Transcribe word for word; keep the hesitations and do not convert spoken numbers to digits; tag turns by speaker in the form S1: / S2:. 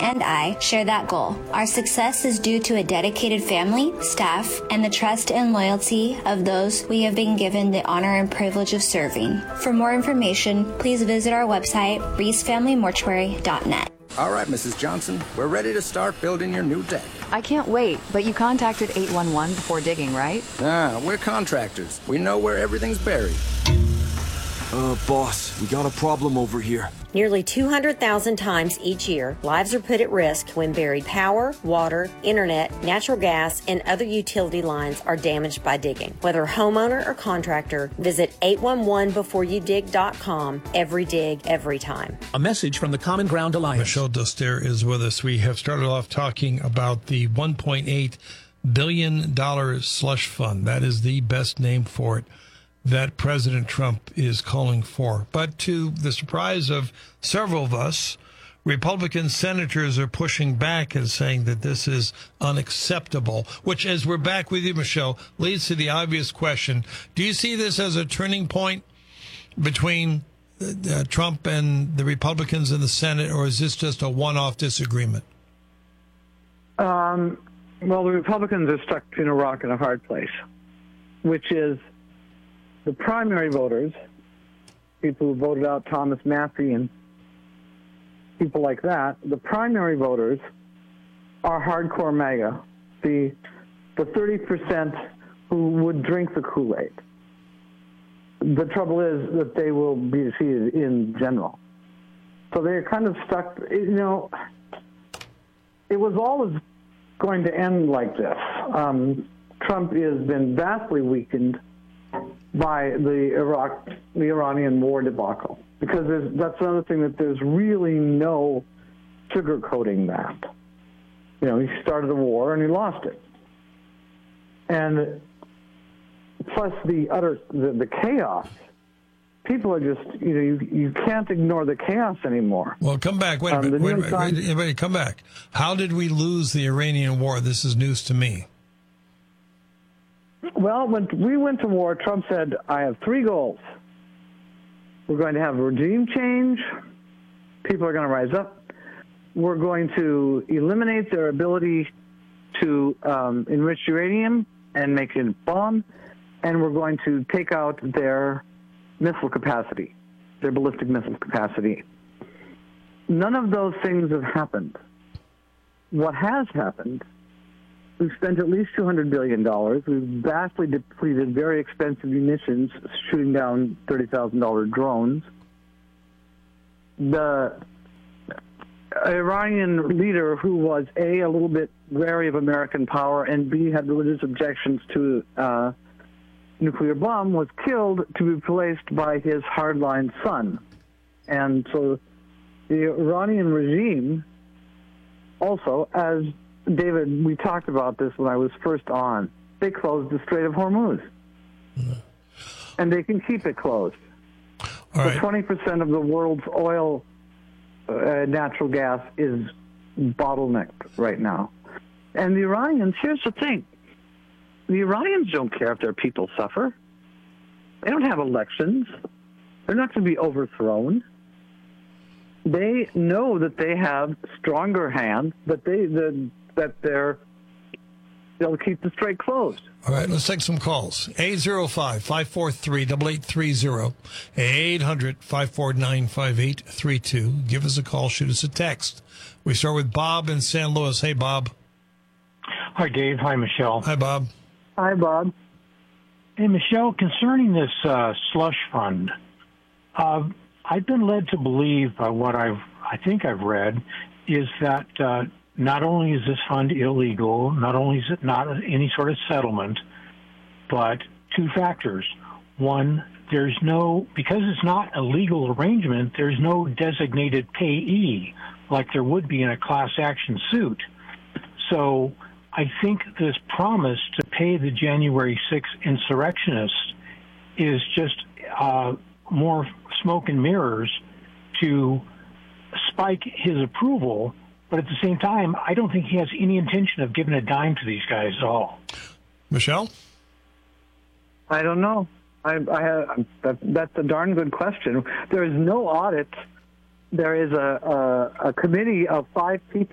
S1: and I share that goal. Our success is due to a dedicated family, staff, and the trust and loyalty of those we have been given the honor and privilege of serving. For more information, please visit our website, reese family mortuary dot net.
S2: All right, Missus Johnson, we're ready to start building your new deck.
S3: I can't wait, but you contacted eight one one before digging, right?
S2: Ah, we're contractors. We know where everything's buried.
S4: Uh, boss, we got a problem over here.
S5: Nearly two hundred thousand times each year, lives are put at risk when buried power, water, internet, natural gas, and other utility lines are damaged by digging. Whether homeowner or contractor, visit eight one one before you dig dot com. Every dig, every time.
S6: A message from the Common Ground Alliance.
S7: Michelle Doster is with us. We have started off talking about the one point eight billion dollars slush fund. That is the best name for it that President Trump is calling for. But to the surprise of several of us, Republican senators are pushing back and saying that this is unacceptable, which, as we're back with you, Michelle, leads to the obvious question. Do you see this as a turning point between uh, Trump and the Republicans in the Senate, or is this just a one-off disagreement?
S8: Um, well, the Republicans are stuck in a rock and a hard place, which is the primary voters, people who voted out Thomas Massey and people like that, the primary voters are hardcore MAGA, the the thirty percent who would drink the Kool-Aid. The trouble is that they will be defeated in general. So they're kind of stuck, you know, it was always going to end like this. Um, Trump has been vastly weakened by the Iraq, the Iranian war debacle, because there's, that's another thing that there's really no sugarcoating that. You know, he started a war and he lost it, and plus the utter the, the chaos. People are just, you know, you, you can't ignore the chaos anymore.
S7: Well, come back. Wait a
S8: Um,
S7: minute.
S8: the
S7: Wait a
S8: New
S7: minute.
S8: York
S7: Wait,
S8: Times-
S7: wait, come back. How did we lose the Iranian war? This is news to me.
S8: Well, when we went to war, Trump said, I have three goals. We're going to have regime change. People are going to rise up. We're going to eliminate their ability to um, enrich uranium and make it a bomb. And we're going to take out their missile capacity, their ballistic missile capacity. None of those things have happened. What has happened, we've spent at least two hundred billion dollars. We've vastly depleted very expensive munitions, shooting down thirty thousand dollars drones. The Iranian leader, who was A, a little bit wary of American power, and B, had religious objections to uh, nuclear bomb, was killed to be replaced by his hardline son. And so the Iranian regime also, as David, we talked about this when I was first on. They closed the Strait of Hormuz. Mm-hmm. And they can keep it closed.
S7: All
S8: so
S7: right.
S8: twenty percent of the world's oil, uh, natural gas is bottlenecked right now. And the Iranians, here's the thing. The Iranians don't care if their people suffer. They don't have elections. They're not going to be overthrown. They know that they have stronger hands, but they the that they're they'll keep the strait closed.
S7: All right, let's take some calls. eight oh five, five four three, eight eight three zero, eight hundred, five four nine, five eight three two. Give us a call, shoot us a text. We start with Bob in San Luis. Hey, Bob.
S9: Hi, Dave. Hi, Michelle.
S7: Hi, Bob.
S8: Hi, Bob.
S9: Hey, Michelle, concerning this uh, slush fund, uh, I've been led to believe by what I've, I think I've read, is that uh, not only is this fund illegal, not only is it not any sort of settlement, but two factors. One, there's no, because it's not a legal arrangement, there's no designated payee like there would be in a class action suit. So I think this promise to pay the January sixth insurrectionists is just uh, more smoke and mirrors to spike his approval. But at the same time, I don't think he has any intention of giving a dime to these guys at all.
S7: Michelle?
S8: I don't know. I, I have, that, that's a darn good question. There is no audit. There is a, a, a committee of five people